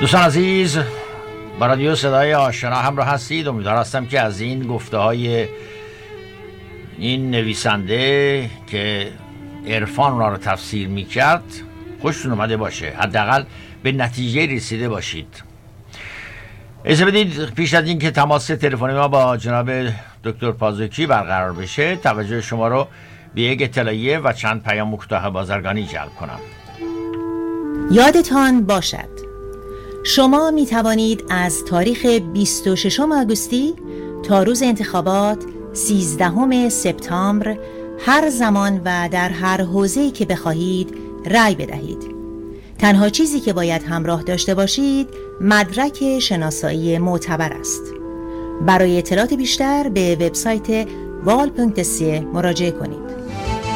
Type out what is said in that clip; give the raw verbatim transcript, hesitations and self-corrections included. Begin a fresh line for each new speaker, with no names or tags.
دوستان عزیز، با رادیو صدای آشنا همراه هستید. امیدوار هستم که از این گفته های این نویسنده که عرفان را رو تفسیر میکرد خوشتون اومده باشه، حداقل به نتیجه رسیده باشید. اجازه بدید پیش از این که تماس تلفنی ما با جناب دکتر پازوکی برقرار بشه، توجه شما رو به یک اطلاعیه و چند پیام کوتاه بازرگانی جلب کنم.
یادتان باشد شما می توانید از تاریخ بیست و ششم آگوستی تا روز انتخابات سیزدهم سپتامبر هر زمان و در هر حوزه‌ای که بخواهید رأی بدهید. تنها چیزی که باید همراه داشته باشید مدرک شناسایی معتبر است. برای اطلاعات بیشتر به وبسایت وال پونکت سی مراجعه کنید.